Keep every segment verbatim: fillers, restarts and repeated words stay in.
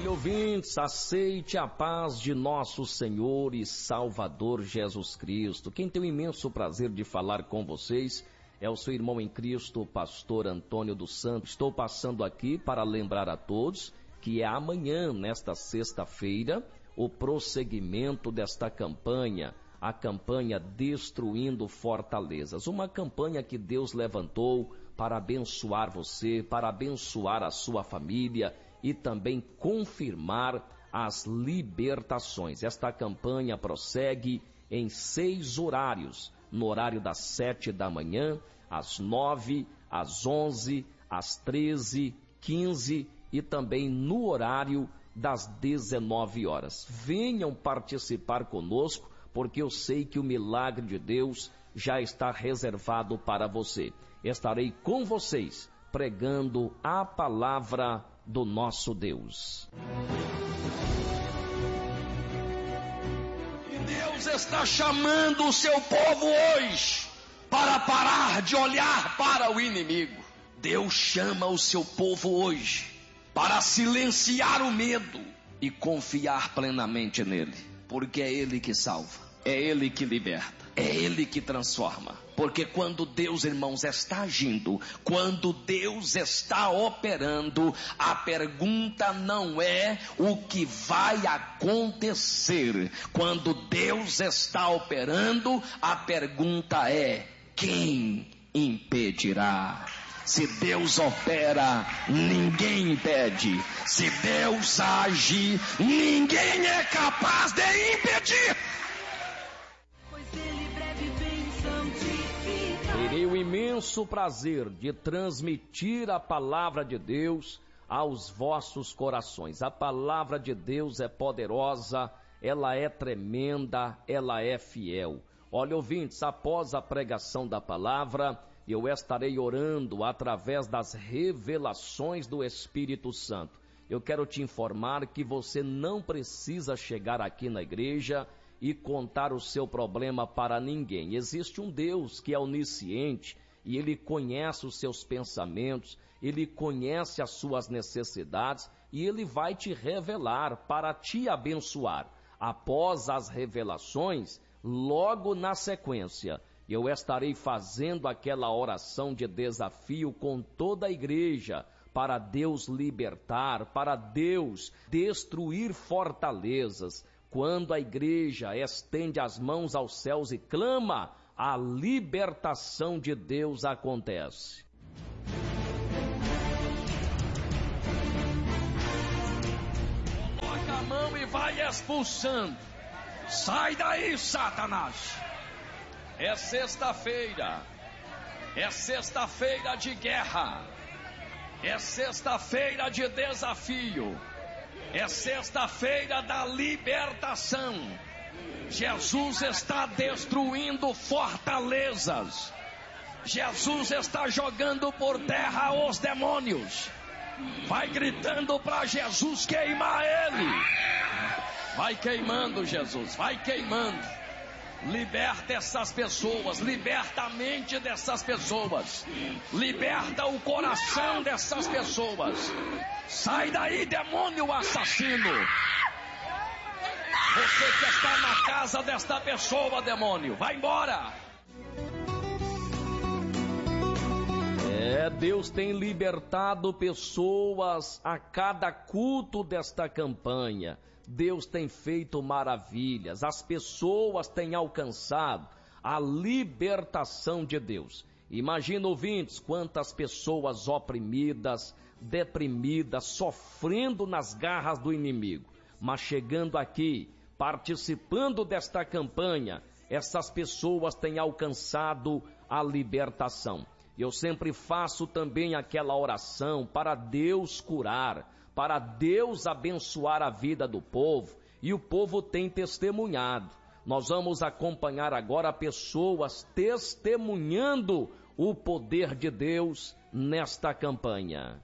Olha, ouvintes, aceite a paz de nosso Senhor e Salvador Jesus Cristo. Quem tem o imenso prazer de falar com vocês é o seu irmão em Cristo, pastor Antônio dos Santos. Estou passando aqui para lembrar a todos que é amanhã, nesta sexta-feira, o prosseguimento desta campanha, a campanha Destruindo Fortalezas. Uma campanha que Deus levantou para abençoar você, para abençoar a sua família e também confirmar as libertações. Esta campanha prossegue em seis horários, no horário das sete da manhã, às nove, às onze, às treze, quinze e também no horário das dezenove horas. Venham participar conosco, porque eu sei que o milagre de Deus já está reservado para você. Estarei com vocês, pregando a palavra do nosso Deus. E Deus está chamando o seu povo hoje para parar de olhar para o inimigo. Deus chama o seu povo hoje para silenciar o medo e confiar plenamente nele, porque é ele que salva, é ele que liberta, é ele que transforma. Porque quando Deus, irmãos, está agindo, quando Deus está operando, a pergunta não é o que vai acontecer. Quando Deus está operando, a pergunta é: quem impedirá? Se Deus opera, ninguém impede. Se Deus age, ninguém é capaz de impedir. Terei o imenso prazer de transmitir a palavra de Deus aos vossos corações. A palavra de Deus é poderosa, ela é tremenda, ela é fiel. Olha, ouvintes, após a pregação da palavra, eu estarei orando através das revelações do Espírito Santo. Eu quero te informar que você não precisa chegar aqui na igreja e contar o seu problema para ninguém. Existe um Deus que é onisciente e Ele conhece os seus pensamentos, Ele conhece as suas necessidades e Ele vai te revelar para te abençoar. Após as revelações, logo na sequência, eu estarei fazendo aquela oração de desafio com toda a igreja, para Deus libertar, para Deus destruir fortalezas. Quando a igreja estende as mãos aos céus e clama, a libertação de Deus acontece. Coloca a mão e vai expulsando. Sai daí, Satanás. É sexta-feira, é sexta-feira de guerra, é sexta-feira de desafio, é sexta-feira da libertação. Jesus está destruindo fortalezas, Jesus está jogando por terra os demônios. Vai gritando para Jesus queimar ele. Vai queimando, Jesus, vai queimando. Liberta essas pessoas, liberta a mente dessas pessoas, liberta o coração dessas pessoas. Sai daí, demônio assassino. Você que está na casa desta pessoa, demônio, vai embora. É, Deus tem libertado pessoas a cada culto desta campanha. Deus tem feito maravilhas, as pessoas têm alcançado a libertação de Deus. Imagina, ouvintes, quantas pessoas oprimidas, deprimidas, sofrendo nas garras do inimigo. Mas chegando aqui, participando desta campanha, essas pessoas têm alcançado a libertação. Eu sempre faço também aquela oração para Deus curar, para Deus abençoar a vida do povo, e o povo tem testemunhado. Nós vamos acompanhar agora pessoas testemunhando o poder de Deus nesta campanha.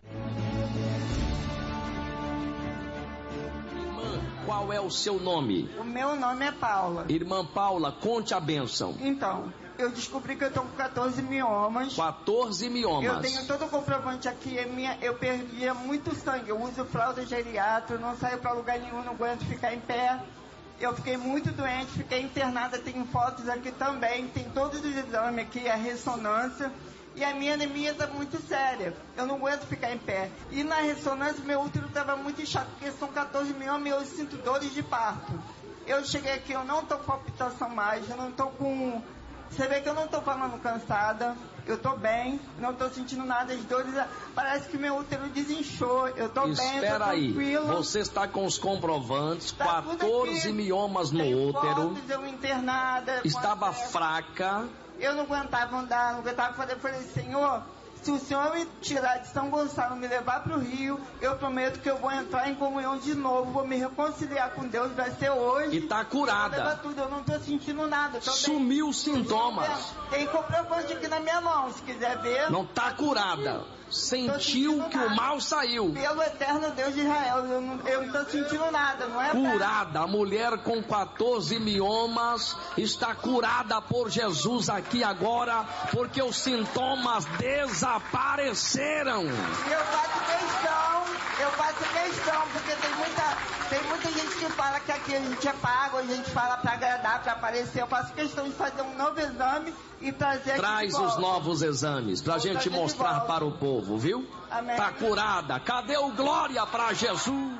Irmã, qual é o seu nome? O meu nome é Paula. Irmã Paula, conte a bênção. Então, eu descobri que eu tô com quatorze miomas. quatorze miomas. Eu tenho todo o comprovante aqui, é minha, eu perdia muito sangue, eu uso fralda geriátrica, não saio pra lugar nenhum, não aguento ficar em pé. Eu fiquei muito doente, fiquei internada, tenho fotos aqui também, tem todos os exames aqui, a ressonância. E a minha anemia está muito séria. Eu não aguento ficar em pé. E na ressonância, meu útero estava muito inchado, porque são quatorze miomas e eu sinto dores de parto. Eu cheguei aqui, eu não estou com palpitação mais, eu não estou com... Você vê que eu não estou falando cansada, eu estou bem, não estou sentindo nada, as dores... Parece que meu útero desinchou, eu estou bem, eu estou aí, tranquila. Você está com os comprovantes, tá quatorze miomas no tem útero. Fotos, eu internada, estava fraca. Eu não aguentava andar, não aguentava fazer. Eu falei, Senhor, se o Senhor me tirar de São Gonçalo, me levar para o Rio, eu prometo que eu vou entrar em comunhão de novo, vou me reconciliar com Deus, vai ser hoje. E tá curada. Eu, tudo, eu não estou sentindo nada. Sumiu os sintomas. Tem comprovante aqui na minha mão, se quiser ver. Não tá curada. Sentiu que nada. O mal saiu. Pelo eterno Deus de Israel, eu não, eu não tô sentindo nada, não é? Curada, a mulher com quatorze miomas está curada por Jesus aqui agora, porque os sintomas desapareceram. Eu faço questão, eu faço questão, porque tem muita, tem muita gente que fala que aqui a gente é pago, a gente fala para agradar, para aparecer. Eu faço questão de fazer um novo exame e trazer Traz os novos exames pra Vou gente mostrar para o povo, viu? Amém. Tá curada. Cadê o glória para Jesus?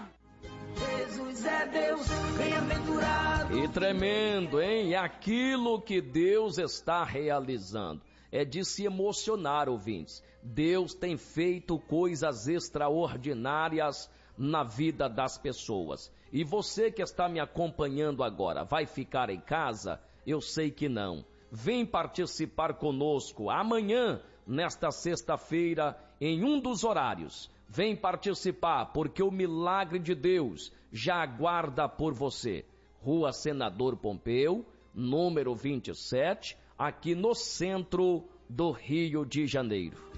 Jesus é Deus, bem-aventurado. E tremendo, hein? Aquilo que Deus está realizando é de se emocionar, ouvintes. Deus tem feito coisas extraordinárias na vida das pessoas. E você que está me acompanhando agora, vai ficar em casa? Eu sei que não. Vem participar conosco amanhã, nesta sexta-feira, em um dos horários. Vem participar, porque o milagre de Deus já aguarda por você. Rua Senador Pompeu, número vinte e sete, aqui no centro do Rio de Janeiro.